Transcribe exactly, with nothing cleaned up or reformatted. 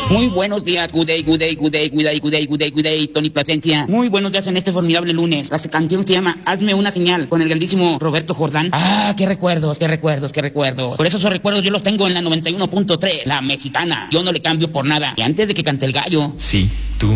Muy buenos días, good day, good day, good day, good day, good day, good day, good day, Tony Plasencia. Muy buenos días en este formidable lunes. La canción se llama Hazme una señal, con el grandísimo Roberto Jordán. Ah, qué recuerdos, qué recuerdos, qué recuerdos. Por eso esos recuerdos yo los tengo en la noventa y uno punto tres, la mexicana. Yo no le cambio por nada. Y antes de que cante el gallo. Sí, tú